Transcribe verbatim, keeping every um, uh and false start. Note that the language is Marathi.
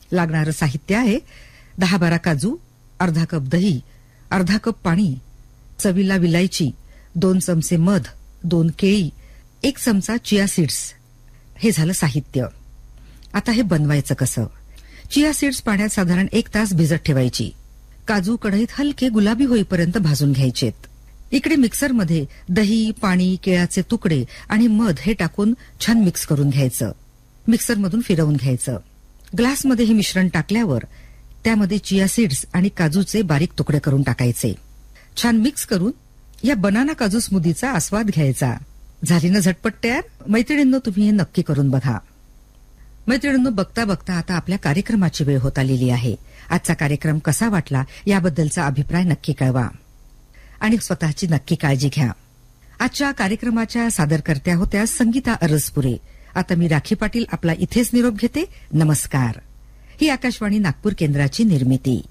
लागणारं साहित्य आहे दहा बारा काजू, अर्धा कप दही, अर्धा कप पाणी, चवीला विलायची, दोन चमचे मध, दोन केळी, एक चमचा चिया सीड्स. हे झालं साहित्य. आता हे बनवायचं कसं? चिया सीड्स पाण्यात साधारण एक तास भिजत ठेवायची. काजू कढईत हलके गुलाबी होईपर्यंत भाजून घ्यायचेत. इकडे मिक्सरमध्ये दही, पाणी, केळाचे तुकडे आणि मध हे टाकून छान मिक्स करून घ्यायचं. मिक्सरमधून फिरवून घ्यायचं. ग्लासमध्ये हे मिश्रण टाकल्यावर त्यामध्ये चिया सीड्स आणि काजूचे बारीक तुकडे करून टाकायचे. छान मिक्स करून या बनाना काजू स्मूदीचा आस्वाद घ्यायचा. झाली ना झटपट तयार? मैत्रिणींनो, तुम्ही हे नक्की करून बघा. मैत्रिणींनो, बघता बघता आता आपल्या कार्यक्रमाची वेळ होत आलेली आहे. आजचा कार्यक्रम कसा वाटला याबद्दलचा अभिप्राय नक्की कळवा आणि स्वतःची नक्की काळजी घ्या. आजच्या कार्यक्रमाच्या सादरकर्त्या होत्या संगीता अरसपुरे. आता मी राखी पाटील आपला इथेच निरोप घेते. नमस्कार. ही आकाशवाणी नागपूर केंद्राची निर्मिती.